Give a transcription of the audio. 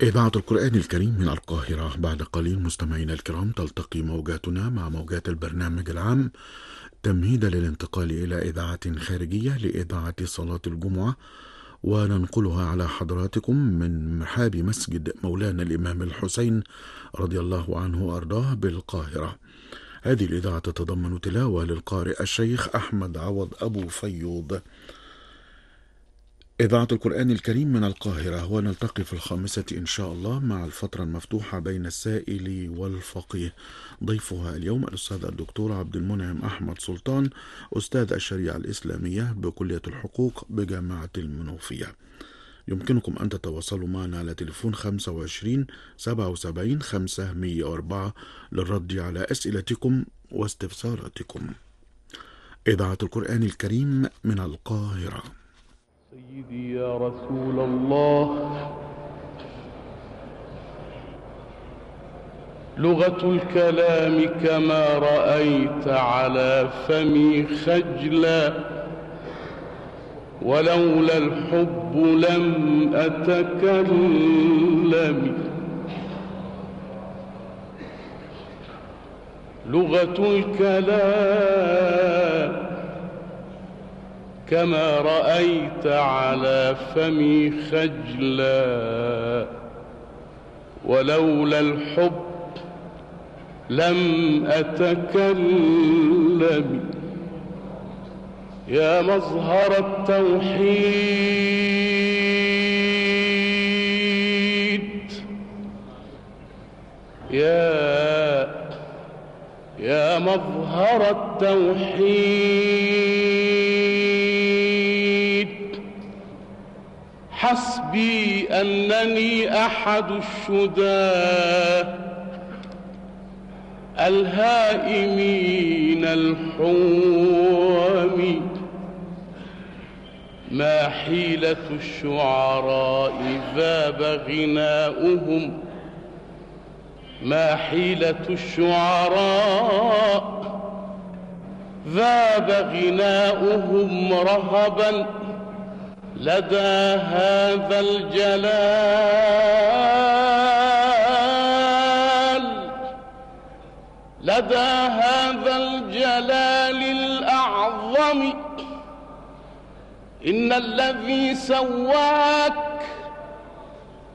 إذاعة القرآن الكريم من القاهرة. بعد قليل مستمعينا الكرام تلتقي موجاتنا مع موجات البرنامج العام تمهيدا للانتقال إلى إذاعة خارجية لإذاعة صلاة الجمعة، وننقلها على حضراتكم من محاب مسجد مولانا الإمام الحسين رضي الله عنه وأرضاه بالقاهرة. هذه الإذاعة تتضمن تلاوة للقارئ الشيخ أحمد عوض أبو فيوض. إذاعة القرآن الكريم من القاهرة، ونلتقي في الخامسة إن شاء الله مع الفترة المفتوحة بين السائل والفقيه. ضيفها اليوم الأستاذ الدكتور عبد المنعم أحمد سلطان، أستاذ الشريعة الإسلامية بكلية الحقوق بجامعة المنوفية. يمكنكم أن تتواصلوا معنا على تليفون 25 77 504 للرد على أسئلتكم واستفساراتكم. إذاعة القرآن الكريم من القاهرة. سيدي يا رسول الله، لغة الكلام كما رأيت على فمي خجلا، ولولا الحب لم أتكلم. لغة الكلام كما رأيت على فمي خجلا، ولولا الحب لم أتكلم. يا مظهر التوحيد، يا مظهر التوحيد، حسبي أنني أحد الشداه الهائمين الحوم. ما حيلة الشعراء ذاب غناؤهم، ما حيلة الشعراء ذاب غناؤهم رهبا لدى هذا الجلال، لدى هذا الجلال الأعظم. إن الذي سواك